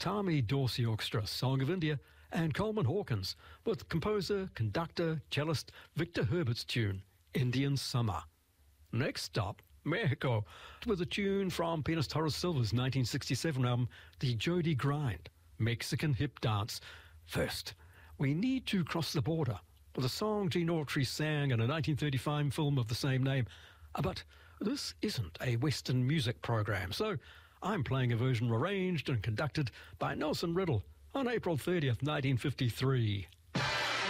Tammy Dorsey Orchestra, Song of India, and Coleman Hawkins with composer, conductor, cellist Victor Herbert's tune, Indian Summer. Next stop, Mexico, with a tune from Pianist Horace Silver's 1967 album, The Jody Grind, Mexican Hip Dance. First, we need to cross the border with a song Gene Autry sang in a 1935 film of the same name. But this isn't a Western music program, so I'm playing a version arranged and conducted by Nelson Riddle on April 30th, 1953.